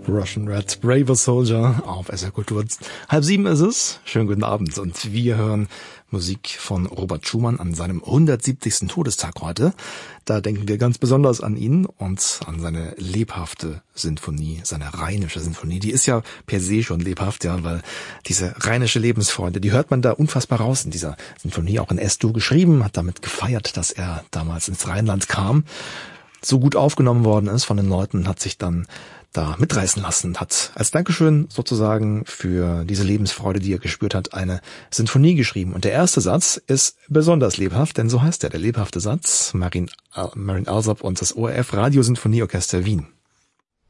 Russian Red, Braver Soldier auf SR Kultur. 6:30 ist es. Schönen guten Abend. Und wir hören Musik von Robert Schumann an seinem 170. Todestag heute. Da denken wir ganz besonders an ihn und an seine lebhafte Sinfonie, seine rheinische Sinfonie. Die ist ja per se schon lebhaft, ja, weil diese rheinische Lebensfreude, die hört man da unfassbar raus in dieser Sinfonie, auch in S-Dur geschrieben, hat damit gefeiert, dass er damals ins Rheinland kam, so gut aufgenommen worden ist von den Leuten, hat sich dann da mitreißen lassen, hat als Dankeschön sozusagen für diese Lebensfreude, die er gespürt hat, eine Sinfonie geschrieben. Und der erste Satz ist besonders lebhaft, denn so heißt er, der lebhafte Satz, Marin Alsop und das ORF Radiosinfonieorchester Wien.